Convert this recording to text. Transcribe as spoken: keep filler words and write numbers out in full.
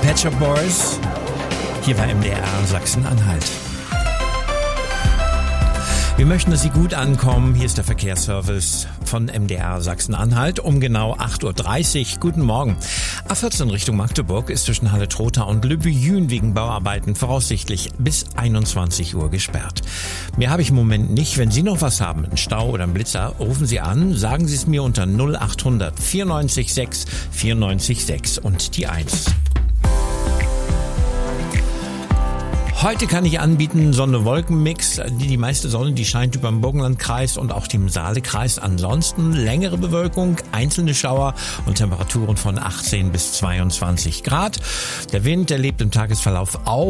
Pet Shop Boys. Hier war M D R Sachsen-Anhalt. Wir möchten, dass Sie gut ankommen. Hier ist der Verkehrsservice von M D R Sachsen-Anhalt um genau acht Uhr dreißig. Guten Morgen. A vierzehn Richtung Magdeburg ist zwischen Halle-Trotha und Lübbe-Jühn wegen Bauarbeiten voraussichtlich bis einundzwanzig Uhr gesperrt. Mehr habe ich im Moment nicht. Wenn Sie noch was haben, einen Stau oder einen Blitzer, rufen Sie an. Sagen Sie es mir unter null acht hundert vierundneunzig sechs vierundneunzig sechs und die eins. Heute kann ich anbieten Sonne-Wolken-Mix. Die, die meiste Sonne, die scheint über dem Burgenlandkreis und auch dem Saalekreis. Ansonsten längere Bewölkung, einzelne Schauer und Temperaturen von achtzehn bis zweiundzwanzig Grad. Der Wind, der lebt im Tagesverlauf auf.